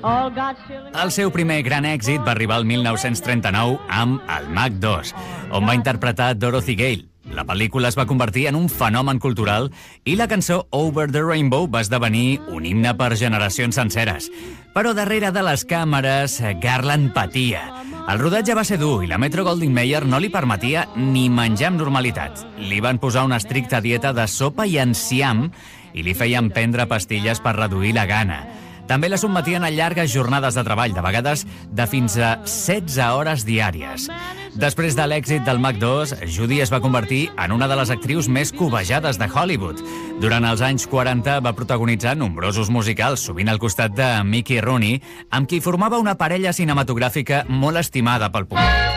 El seu primer gran èxit va arribar el 1939 amb El Mag 2, on va interpretar Dorothy Gale. La pel·lícula es va convertir en un fenomen cultural i la cançó Over the Rainbow va esdevenir un himne per generacions senceres. Però darrere de les càmeres, Garland patia. El rodatge va ser dur i la Metro-Goldwyn-Mayer no li permetia ni menjar amb normalitat. Li van posar una estricta dieta de sopa i enciam i li feien prendre pastilles per reduir la gana. També la sotmetien a llargues jornades de treball, de vegades de fins a 16 hores diàries. Després de l'èxit del Mag 2, Judy es va convertir en una de les actrius més cobejades de Hollywood. Durant els anys 40 va protagonitzar nombrosos musicals, sovint al costat de Mickey Rooney, amb qui formava una parella cinematogràfica molt estimada pel públic.